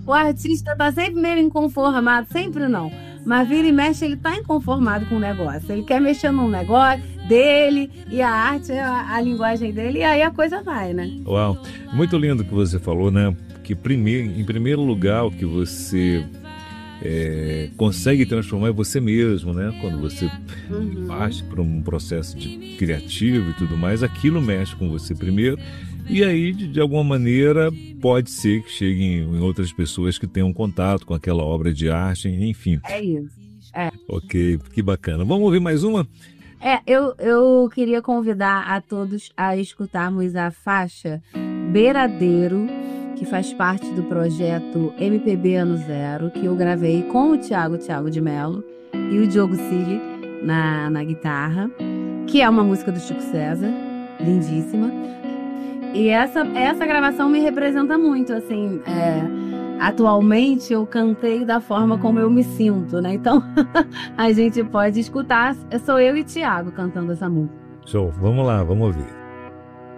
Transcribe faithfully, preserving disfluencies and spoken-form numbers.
o artista tá sempre meio inconformado, sempre não. Mas vira e mexe, ele tá inconformado com o negócio. Ele quer mexer num negócio dele, e a arte é a, a linguagem dele, e aí a coisa vai, né? Uau, muito lindo o que você falou, né? Que primeiro, em primeiro lugar, o que você é, consegue transformar é você mesmo, né? Quando você Uhum. parte por um processo de criativo e tudo mais, aquilo mexe com você primeiro. E aí, de, de alguma maneira, pode ser que cheguem em outras pessoas que tenham contato com aquela obra de arte, enfim. É isso. É. Ok, que bacana. Vamos ouvir mais uma? É, eu, eu queria convidar a todos a escutarmos a faixa Beiradeiro, que faz parte do projeto M P B Ano Zero, que eu gravei com o Thiago, Thiago de Mello, e o Diogo Cili na, na guitarra, que é uma música do Chico César, lindíssima. E essa, essa gravação me representa muito, assim, é, atualmente eu cantei da forma como eu me sinto, né? Então, a gente pode escutar, sou eu e Thiago cantando essa música. Show, vamos lá, vamos ouvir.